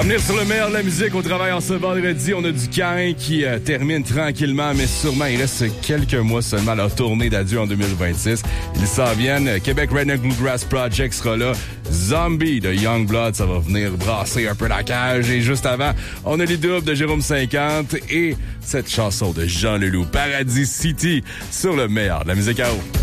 À venir sur le meilleur de la musique au travail en ce vendredi, on a du Caïn qui termine tranquillement, mais sûrement il reste quelques mois seulement à leur tournée d'adieu en 2026. Ils s'en viennent. Québec Redneck Bluegrass Project sera là. Zombie de Youngblood, ça va venir brasser un peu la cage. Et juste avant, on a les doubles de Jérôme 50 et cette chanson de Jean Leloup, Paradis City, sur le meilleur de la musique à eau.